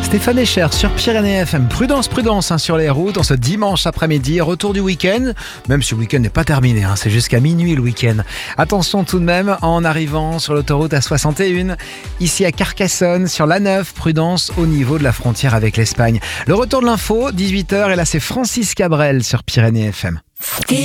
Stéphane Echer sur Pyrénées FM. Prudence sur les routes en ce dimanche après-midi. Retour du week-end, même si le week-end n'est pas terminé, c'est jusqu'à minuit le week-end. Attention tout de même en arrivant sur l'autoroute A61, ici à Carcassonne, sur l'A9. Prudence au niveau de la frontière avec l'Espagne. Le retour de l'info, 18h, et là c'est Francis Cabrel sur Pyrénées FM.